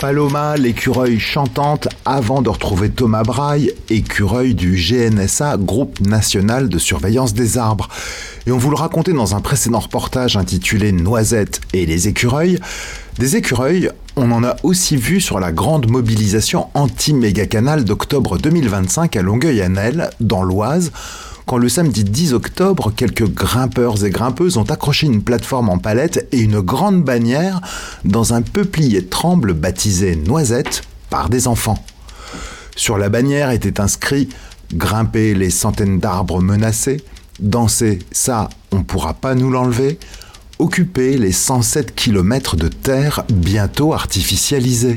Paloma, l'écureuil chantante, avant de retrouver Thomas Braille, écureuil du GNSA, Groupe National de Surveillance des Arbres. Et on vous le racontait dans un précédent reportage intitulé Noisettes et les écureuils. Des écureuils, on en a aussi vu sur la grande mobilisation anti-méga-canal d'octobre 2025 à Longueuil-Annel, dans l'Oise, quand le samedi 10 octobre, quelques grimpeurs et grimpeuses ont accroché une plateforme en palette et une grande bannière dans un peuplier tremble baptisé Noisette par des enfants. Sur la bannière était inscrit « Grimper les centaines d'arbres menacés, danser, ça, on pourra pas nous l'enlever, occuper les 107 km de terre bientôt artificialisée ».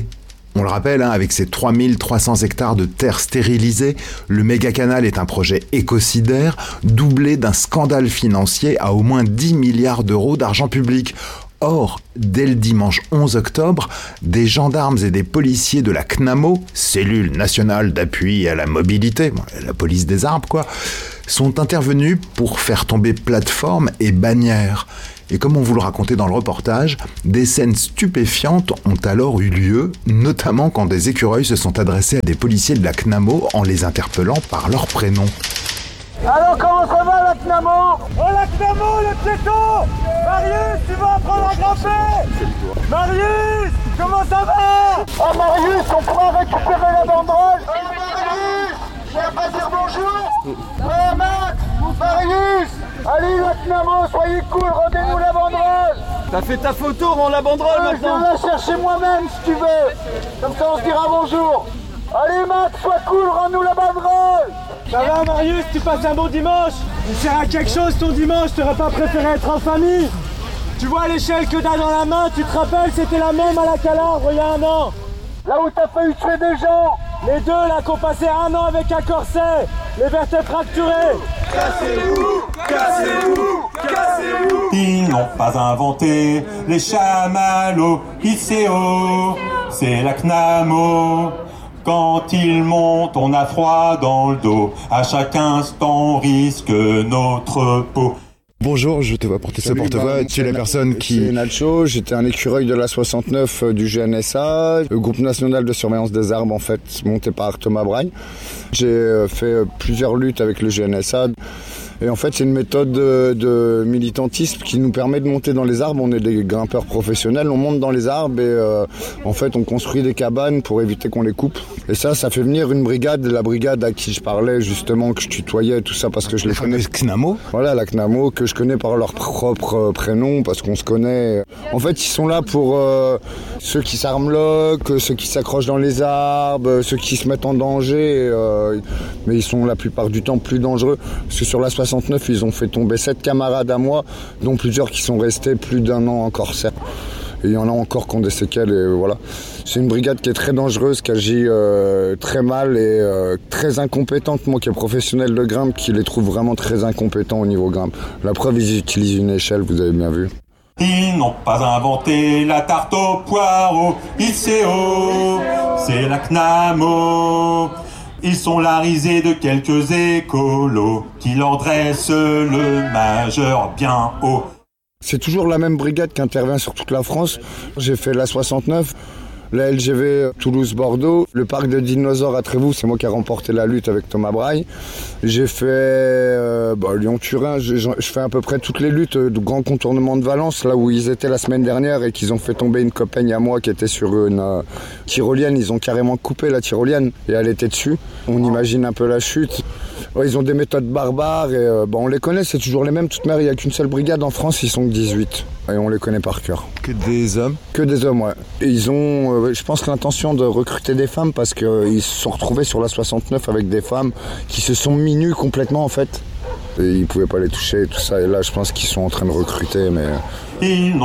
On le rappelle, avec ses 3300 hectares de terre stérilisée, le méga-canal est un projet écocidaire doublé d'un scandale financier à au moins 10 milliards d'euros d'argent public. Or, dès le dimanche 11 octobre, des gendarmes et des policiers de la CNAMO, Cellule nationale d'appui à la mobilité, la police des arbres quoi, sont intervenus pour faire tomber plateforme et bannière. Et comme on vous le racontait dans le reportage, des scènes stupéfiantes ont alors eu lieu, notamment quand des écureuils se sont adressés à des policiers de la CNAMO en les interpellant par leur prénom. Alors comment ça va la CNAMO ? Oh la CNAMO, le piéton ! Marius, tu vas apprendre à grimper ! Marius, comment ça va ? Oh Marius, on pourra récupérer la banderole ? Oh Marius, je viens pas dire bonjour ? Oh Max, Marius, allez la CNAMO, soyez cool, rendez-nous la banderole ! T'as fait ta photo, rends la banderole maintenant. Je viens la chercher moi-même si tu veux. Comme ça on se dira bonjour. Allez Max, sois cool, rends-nous la banderole. Ça va Marius, tu passes un bon dimanche? Il sert à quelque chose ton dimanche, t'aurais pas préféré être en famille? Tu vois l'échelle que t'as dans la main, tu te rappelles, c'était la même à la Calandre il y a un an. Là où t'as failli tuer des gens. Les deux là qui ont passé un an avec un corset, les vertèbres fracturées. Cassez-vous, cassez-vous, cassez-vous. Ils n'ont pas inventé les chamallows, ICO, c'est la CNAMO. Quand ils montent, on a froid dans le dos. À chaque instant, on risque notre peau. Bonjour, je te vois porter ce porte-voix. Tu es la personne qui... C'est Nacho, j'étais un écureuil de la 69 du GNSA, le groupe national de surveillance des arbres en fait, monté par Thomas Braille. J'ai fait plusieurs luttes avec le GNSA. Et en fait, c'est une méthode de militantisme qui nous permet de monter dans les arbres. On est des grimpeurs professionnels, on monte dans les arbres et en fait, on construit des cabanes pour éviter qu'on les coupe. Et ça fait venir une brigade, la brigade à qui je parlais justement, que je tutoyais, tout ça parce que je les connais. CNAMO ? Voilà, la CNAMO, que je connais par leur propre prénom parce qu'on se connaît. En fait, ils sont là pour ceux qui s'armloquent, ceux qui s'accrochent dans les arbres, ceux qui se mettent en danger. Mais ils sont la plupart du temps plus dangereux parce que sur la 69, ils ont fait tomber 7 camarades à moi, dont plusieurs qui sont restés plus d'un an en corset. Et il y en a encore qui ont des séquelles et voilà. C'est une brigade qui est très dangereuse, qui agit très mal et très incompétente. Moi qui est professionnel de grimpe, qui les trouve vraiment très incompétents au niveau grimpe. La preuve, ils utilisent une échelle, vous avez bien vu. Ils n'ont pas inventé la tarte aux poireaux, ICO, c'est la CNAMO. Ils sont la risée de quelques écolos qui leur dressent le majeur bien haut. C'est toujours la même brigade qui intervient sur toute la France. J'ai fait la 69, la LGV Toulouse-Bordeaux, le parc de dinosaures à Trévoux, c'est moi qui ai remporté la lutte avec Thomas Braille. J'ai fait Lyon-Turin, je fais à peu près toutes les luttes de grands contournements de Valence, là où ils étaient la semaine dernière et qu'ils ont fait tomber une copaine à moi qui était sur une tyrolienne. Ils ont carrément coupé la tyrolienne et elle était dessus. On imagine un peu la chute. Ouais, ils ont des méthodes barbares et on les connaît, c'est toujours les mêmes. Toute mère, il n'y a qu'une seule brigade en France, ils sont que 18 et on les connaît par cœur. Que des hommes ? Que des hommes, ouais. Et ils ont, je pense, l'intention de recruter des femmes parce qu'ils se sont retrouvés sur la 69 avec des femmes qui se sont mis nues complètement en fait. Et ils ne pouvaient pas les toucher et tout ça. Et là, je pense qu'ils sont en train de recruter, mais... Ils